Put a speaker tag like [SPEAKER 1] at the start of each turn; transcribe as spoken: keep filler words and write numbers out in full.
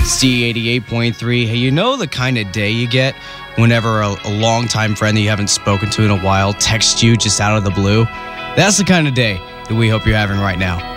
[SPEAKER 1] C eighty-eight point three. Hey, you know the kind of day you get whenever a, a longtime friend that you haven't spoken to in a while texts you just out of the blue? That's the kind of day that we hope you're having right now.